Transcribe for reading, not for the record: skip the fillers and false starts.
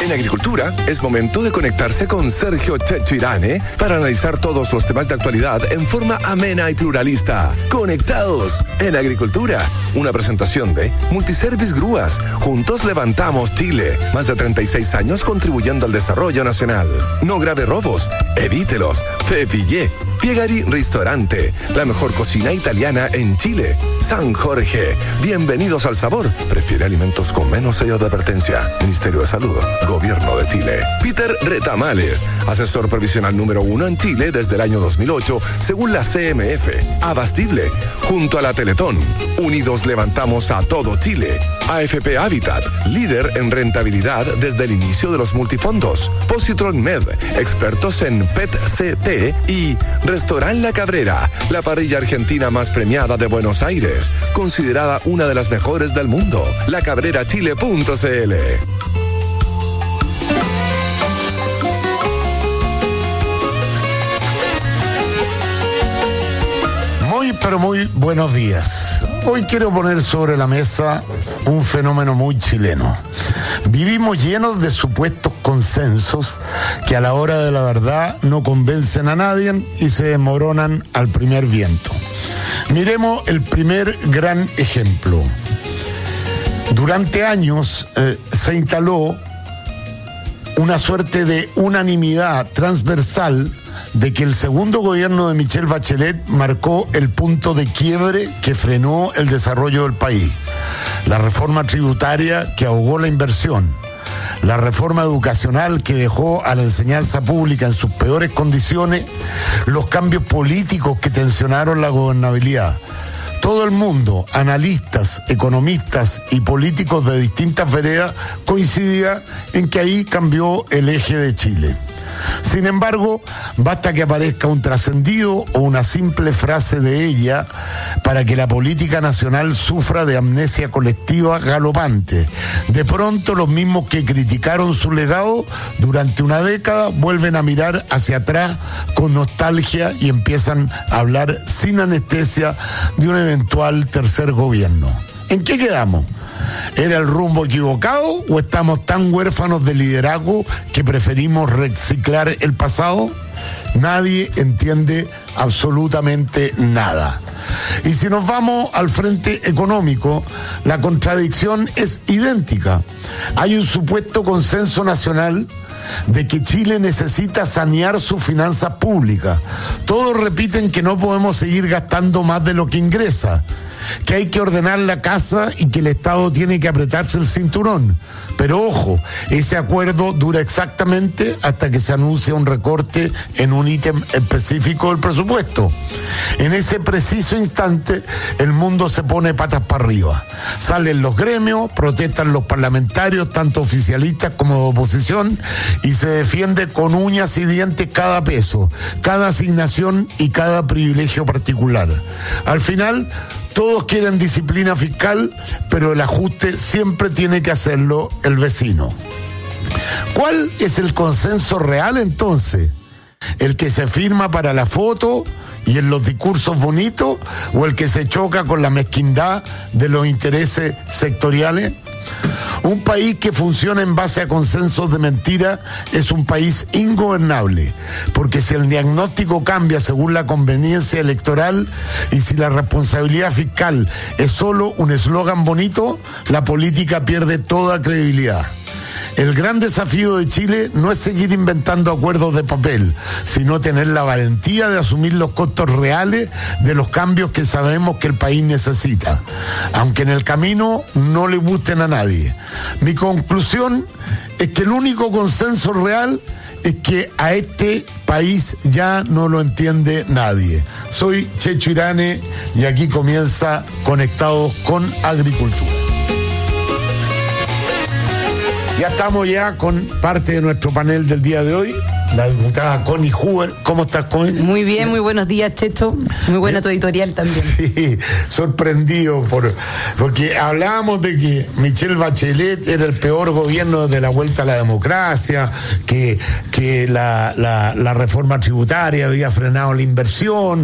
En Agricultura es momento de conectarse con Sergio Checho Irane para analizar todos los temas de actualidad en forma amena y pluralista. Conectados en Agricultura. Una presentación de Multiservice Grúas. Juntos levantamos Chile. Más de 36 años contribuyendo al desarrollo nacional. No grave robos. Evítelos. Pepillé. Piegari Ristorante, la mejor cocina italiana en Chile. San Jorge, bienvenidos al sabor. Prefiere alimentos con menos sello de advertencia. Ministerio de Salud, Gobierno de Chile. Peter Retamales, asesor provisional número 1 en Chile desde el año 2008, según la CMF. Abastible, junto a la Teletón. Unidos levantamos a todo Chile. AFP Habitat, líder en rentabilidad desde el inicio de los multifondos. Positron Med, expertos en PET-CT y Restaurant La Cabrera, la parrilla argentina más premiada de Buenos Aires, considerada una de las mejores del mundo. lacabrerachile.cl. Pero muy buenos días. Hoy quiero poner sobre la mesa un fenómeno muy chileno. Vivimos llenos de supuestos consensos que a la hora de la verdad no convencen a nadie y se desmoronan al primer viento. Miremos el primer gran ejemplo. Durante años se instaló una suerte de unanimidad transversal de que el segundo gobierno de Michelle Bachelet marcó el punto de quiebre que frenó el desarrollo del país. La reforma tributaria que ahogó la inversión, la reforma educacional que dejó a la enseñanza pública en sus peores condiciones, los cambios políticos que tensionaron la gobernabilidad. Todo el mundo, analistas, economistas y políticos de distintas veredas, coincidía en que ahí cambió el eje de Chile. Sin embargo, basta que aparezca un trascendido o una simple frase de ella para que la política nacional sufra de amnesia colectiva galopante. De pronto, los mismos que criticaron su legado durante una década vuelven a mirar hacia atrás con nostalgia y empiezan a hablar sin anestesia de un eventual tercer gobierno. ¿En qué quedamos? ¿Era el rumbo equivocado o estamos tan huérfanos de liderazgo que preferimos reciclar el pasado? Nadie entiende absolutamente nada. Y si nos vamos al frente económico, la contradicción es idéntica. Hay un supuesto consenso nacional de que Chile necesita sanear sus finanzas públicas. Todos repiten que no podemos seguir gastando más de lo que ingresa, que hay que ordenar la casa y que el Estado tiene que apretarse el cinturón. Pero ojo, ese acuerdo dura exactamente hasta que se anuncia un recorte en un ítem específico del presupuesto. En ese preciso instante, el mundo se pone patas para arriba. Salen los gremios, protestan los parlamentarios, tanto oficialistas como de oposición, y se defiende con uñas y dientes cada peso, cada asignación y cada privilegio particular. Al final, todos quieren disciplina fiscal, pero el ajuste siempre tiene que hacerlo el vecino. ¿Cuál es el consenso real entonces? ¿El que se firma para la foto y en los discursos bonitos, o el que se choca con la mezquindad de los intereses sectoriales? Un país que funciona en base a consensos de mentira es un país ingobernable, porque si el diagnóstico cambia según la conveniencia electoral y si la responsabilidad fiscal es solo un eslogan bonito, la política pierde toda credibilidad. El gran desafío de Chile no es seguir inventando acuerdos de papel, sino tener la valentía de asumir los costos reales de los cambios que sabemos que el país necesita, aunque en el camino no le gusten a nadie. Mi conclusión es que el único consenso real es que a este país ya no lo entiende nadie. Soy Checho Irane y aquí comienza Conectados con Agricultura. Ya estamos con parte de nuestro panel del día de hoy, la diputada Connie Huber. ¿Cómo estás, Connie? Muy bien, muy buenos días, Checho. Muy buena tu editorial también. Sí, sorprendido porque hablábamos de que Michelle Bachelet era el peor gobierno de la vuelta a la democracia, que la reforma tributaria había frenado la inversión,